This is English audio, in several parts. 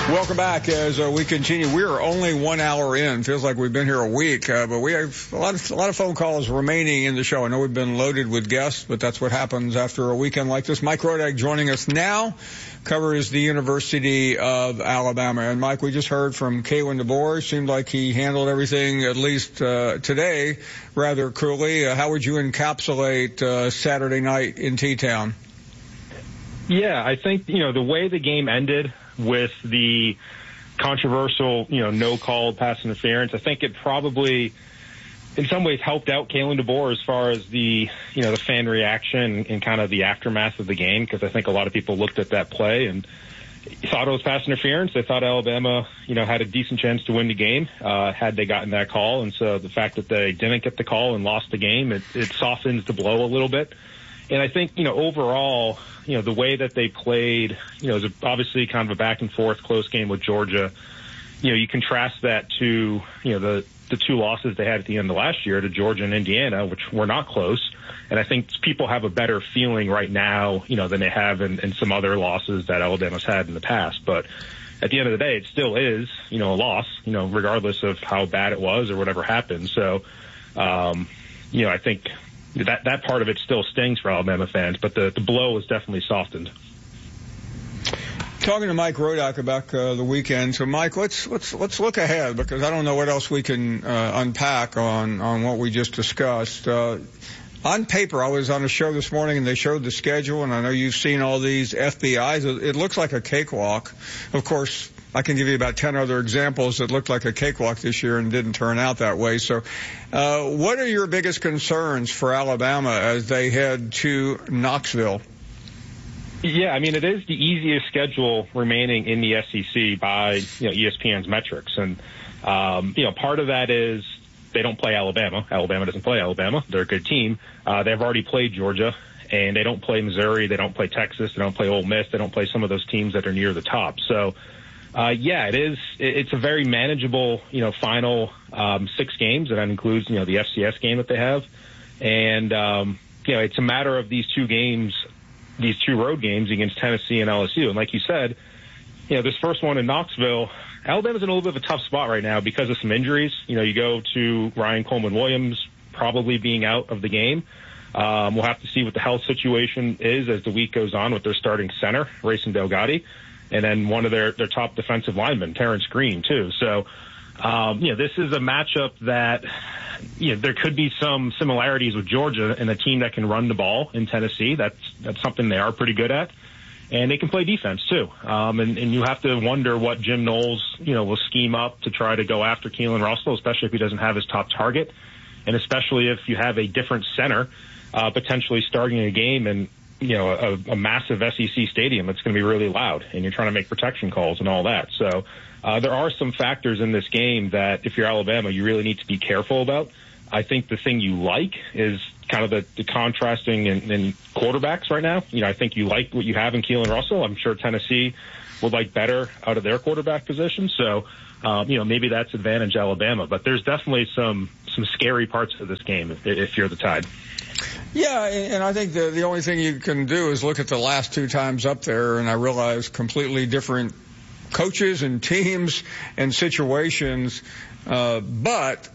Welcome back as we continue. We are only 1 hour in. Feels like we've been here a week, but we have a lot of phone calls remaining in the show. I know we've been loaded with guests, but that's what happens after a weekend like this. Mike Rodak joining us now, covers the University of Alabama. And Mike, we just heard from Kalen DeBoer. Seemed like he handled everything, at least today, rather coolly. How would you encapsulate Saturday night in T-Town? Yeah, I think, the way the game ended with the controversial, no-call pass interference, I think it probably, in some ways, helped out Kalen DeBoer as far as the fan reaction and kind of the aftermath of the game, because I think a lot of people looked at that play and thought it was pass interference. They thought Alabama, had a decent chance to win the game had they gotten that call. And so the fact that they didn't get the call and lost the game, it softens the blow a little bit. And I think, overall, the way that they played, it was obviously kind of a back and forth close game with Georgia. You contrast that to, the two losses they had at the end of last year to Georgia and Indiana, which were not close. And I think people have a better feeling right now, than they have in some other losses that Alabama's had in the past. But at the end of the day, it still is, a loss, regardless of how bad it was or whatever happened. So, I think that part of it still stings for Alabama fans, but the blow is definitely softened. Talking to Mike Rodak about the weekend. So, Mike, let's look ahead, because I don't know what else we can unpack on what we just discussed. On paper, I was on a show this morning and they showed the schedule, and I know you've seen all these FBIs. It looks like a cakewalk. Of course, I can give you about 10 other examples that looked like a cakewalk this year and didn't turn out that way. So what are your biggest concerns for Alabama as they head to Knoxville? Yeah, it is the easiest schedule remaining in the SEC by ESPN's metrics. And, part of that is they don't play Alabama. Alabama doesn't play Alabama. They're a good team. They've already played Georgia, and they don't play Missouri. They don't play Texas. They don't play Ole Miss. They don't play some of those teams that are near the top. So, it is. It's a very manageable, final 6 games, and that includes, the FCS game that they have. And, it's a matter of these 2 games, these 2 road games against Tennessee and LSU. And like you said, this first one in Knoxville, Alabama's in a little bit of a tough spot right now because of some injuries. You go to Ryan Coleman-Williams probably being out of the game. We'll have to see what the health situation is as the week goes on with their starting center, Racing Delgatti, and then one of their top defensive linemen, Terrence Green, too. So, this is a matchup that, there could be some similarities with Georgia and a team that can run the ball in Tennessee. That's something they are pretty good at. And they can play defense, too. And you have to wonder what Jim Knowles, will scheme up to try to go after Keelan Russell, especially if he doesn't have his top target. And especially if you have a different center, potentially starting a game in, a massive SEC stadium that's going to be really loud, and you're trying to make protection calls and all that. So there are some factors in this game that, if you're Alabama, you really need to be careful about. I think the thing you like is kind of the contrasting in quarterbacks right now. I think you like what you have in Keelan Russell. I'm sure Tennessee would like better out of their quarterback position. So, maybe that's advantage Alabama. But there's definitely some scary parts of this game if you're the Tide. Yeah, and I think the only thing you can do is look at the last 2 times up there, and I realize completely different coaches and teams and situations. But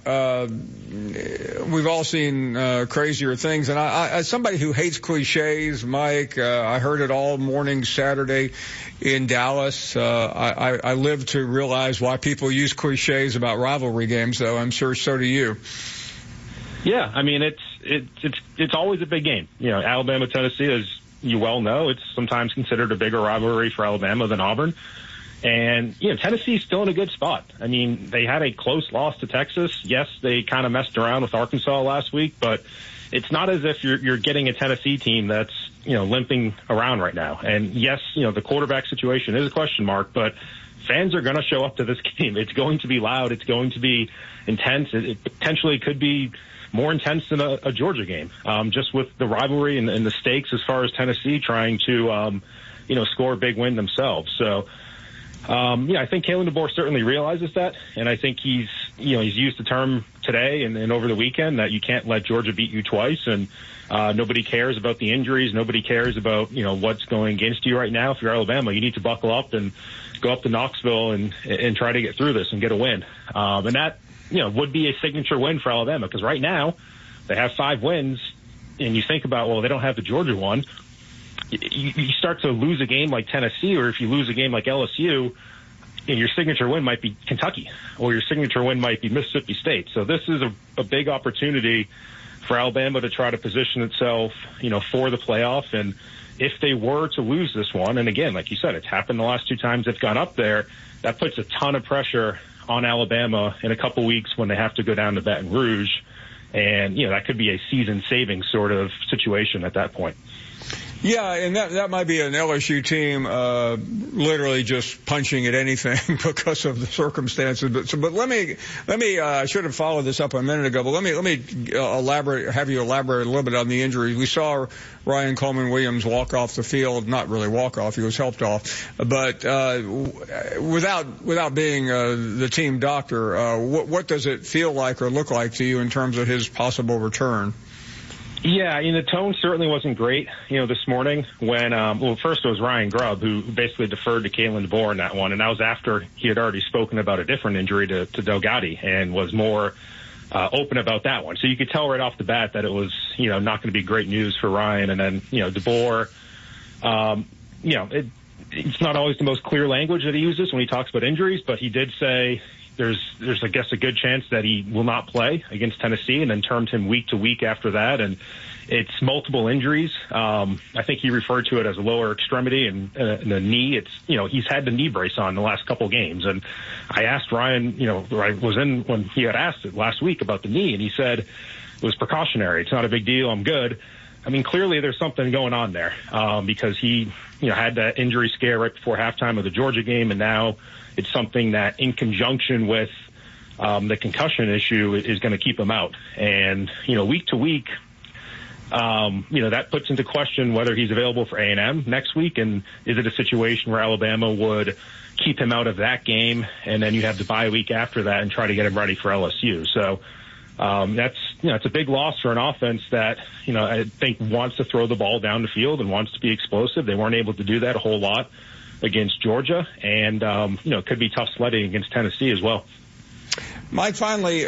we've all seen crazier things. And I, as somebody who hates cliches, Mike, I heard it all morning Saturday in Dallas. I live to realize why people use cliches about rivalry games, though. I'm sure so do you. Yeah, it's always a big game. Alabama, Tennessee, as you well know, it's sometimes considered a bigger rivalry for Alabama than Auburn. And, Tennessee's still in a good spot. They had a close loss to Texas. Yes, they kind of messed around with Arkansas last week, but it's not as if you're getting a Tennessee team that's, limping around right now. And yes, the quarterback situation is a question mark, but fans are going to show up to this game. It's going to be loud. It's going to be intense. It potentially could be more intense than a Georgia game, just with the rivalry and the stakes as far as Tennessee trying to, score a big win themselves. So, I think Kalen DeBoer certainly realizes that, and I think he's used the term today and over the weekend that you can't let Georgia beat you twice, and nobody cares about the injuries. Nobody cares about, what's going against you right now. If you're Alabama, you need to buckle up and go up to Knoxville and try to get through this and get a win. And that, would be a signature win for Alabama, because right now they have 5 wins, and you think about, well, they don't have the Georgia one. You start to lose a game like Tennessee, or if you lose a game like LSU, your signature win might be Kentucky, or your signature win might be Mississippi State. So this is a big opportunity for Alabama to try to position itself, for the playoff. And if they were to lose this one, and again, like you said, it's happened the last 2 times they've gone up there, that puts a ton of pressure on Alabama in a couple weeks when they have to go down to Baton Rouge. And, that could be a season-saving sort of situation at that point. Yeah, and that might be an LSU team literally just punching at anything because of the circumstances. But let me I should have followed this up a minute ago. But let me have you elaborate a little bit on the injuries. We saw Ryan Coleman-Williams walk off the field, not really walk off, he was helped off. But without being the team doctor, what does it feel like or look like to you in terms of his possible return? Yeah, the tone certainly wasn't great, this morning when, first it was Ryan Grubb who basically deferred to Kalen DeBoer in that one, and that was after he had already spoken about a different injury to Delgatti and was more open about that one. So you could tell right off the bat that it was, not going to be great news for Ryan. And then, DeBoer, it's not always the most clear language that he uses when he talks about injuries, but he did say there's I guess a good chance that he will not play against Tennessee, and then termed him week to week after that. And it's multiple injuries. I think he referred to it as a lower extremity and the knee. It's, he's had the knee brace on the last couple games. And I asked Ryan, I was in when he had asked it last week about the knee, and he said it was precautionary. It's not a big deal. I'm good. I mean, clearly there's something going on there, because he, had that injury scare right before halftime of the Georgia game, and now it's something that, in conjunction with the concussion issue, is going to keep him out. And, week to week, that puts into question whether he's available for A&M next week. And is it a situation where Alabama would keep him out of that game, and then you have the bye week after that and try to get him ready for LSU? So that's, it's a big loss for an offense that, I think wants to throw the ball down the field and wants to be explosive. They weren't able to do that a whole lot against Georgia, and, it could be tough sledding against Tennessee as well. Mike, finally,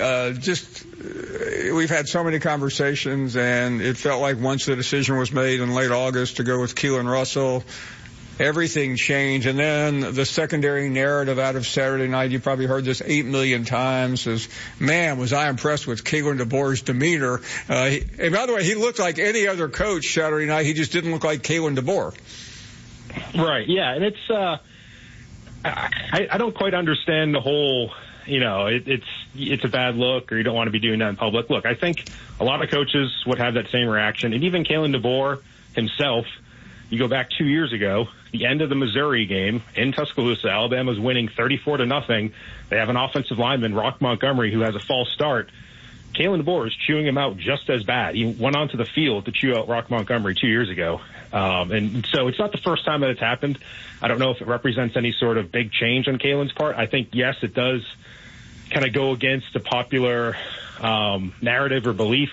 we've had so many conversations, and it felt like once the decision was made in late August to go with Keelan Russell, everything changed. And then the secondary narrative out of Saturday night, you probably heard this 8 million times, is, man, was I impressed with Kalen DeBoer's demeanor. And by the way, he looked like any other coach Saturday night. He just didn't look like Kalen DeBoer. Right, yeah, and it's I don't quite understand the whole, it's a bad look, or you don't want to be doing that in public. Look, I think a lot of coaches would have that same reaction, and even Kalen DeBoer himself. You go back 2 years ago, the end of the Missouri game in Tuscaloosa, Alabama's winning 34-0. They have an offensive lineman, Rock Montgomery, who has a false start. Kalen DeBoer is chewing him out just as bad. He went onto the field to chew out Rock Montgomery 2 years ago. And so it's not the first time that it's happened. I don't know if it represents any sort of big change on Kalen's part. I think, yes, it does kind of go against the popular narrative or belief